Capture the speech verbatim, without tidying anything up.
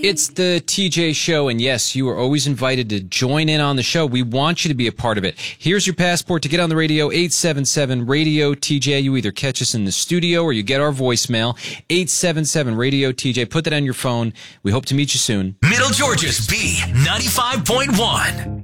It's the T J Show, and yes, you are always invited to join in on the show. We want you to be a part of it. Here's your passport to get on the radio, eight seven seven radio T J. You either catch us in the studio or you get our voicemail, eight seven seven radio T J. Put that on your phone. We hope to meet you soon. Middle Georgia's B ninety-five point one.